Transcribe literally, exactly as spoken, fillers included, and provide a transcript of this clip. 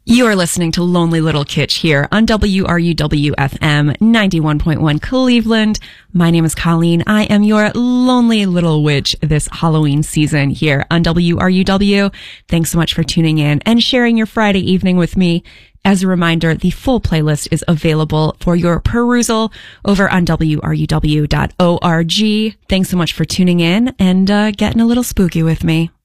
You are listening to Lonely Little Kitsch here on W R U W F M ninety-one point one Cleveland. My name is Colleen. I am your lonely little witch this Halloween season here on W R U W. Thanks so much for tuning in and sharing your Friday evening with me. As a reminder, the full playlist is available for your perusal over on W R U W dot org. Thanks so much for tuning in and uh, getting a little spooky with me.